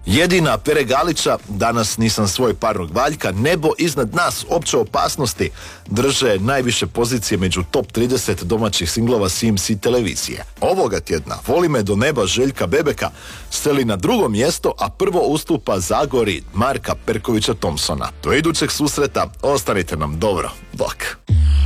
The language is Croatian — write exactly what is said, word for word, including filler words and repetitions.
Jedina Pere Galića, Danas nisam svoj parnog Valjka, Nebo iznad nas, Opće opasnosti drže najviše pozicije među top trideset domaćih singlova C M C televizije. Ovoga tjedna Voli me do neba Željka Bebeka seli na drugo mjesto, a prvo ustupa Zagori Marka Perkovića Thompsona. Do idućeg susreta, ostanite nam dobro. Bok.